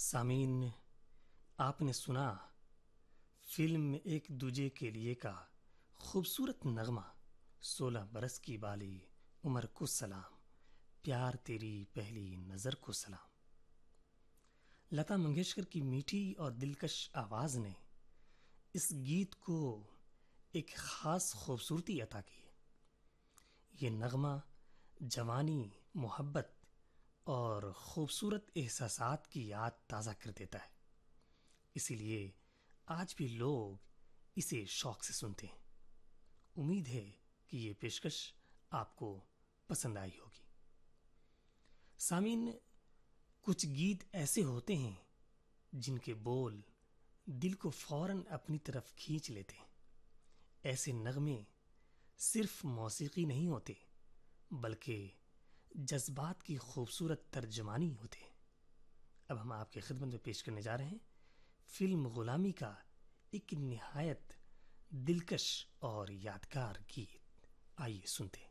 سامعین، آپ نے سنا فلم ایک دوجے کے لیے کا خوبصورت نغمہ 16 برس کی بالی عمر کو سلام، پیار تیری پہلی نظر کو سلام۔ لتا منگیشکر کی میٹھی اور دلکش آواز نے اس گیت کو ایک خاص خوبصورتی عطا کی ہے۔ یہ نغمہ جوانی، محبت اور خوبصورت احساسات کی یاد تازہ کر دیتا ہے، اسی لیے آج بھی لوگ اسے شوق سے سنتے ہیں۔ امید ہے کہ یہ پیشکش آپ کو پسند آئی ہوگی۔ سامعین، کچھ گیت ایسے ہوتے ہیں جن کے بول دل کو فوراً اپنی طرف کھینچ لیتے ہیں۔ ایسے نغمے صرف موسیقی نہیں ہوتے بلکہ جذبات کی خوبصورت ترجمانی ہوتے ہیں۔ اب ہم آپ کی خدمت میں پیش کرنے جا رہے ہیں فلم غلامی کا ایک نہایت دلکش اور یادگار گیت۔ آئیے سنتے ہیں۔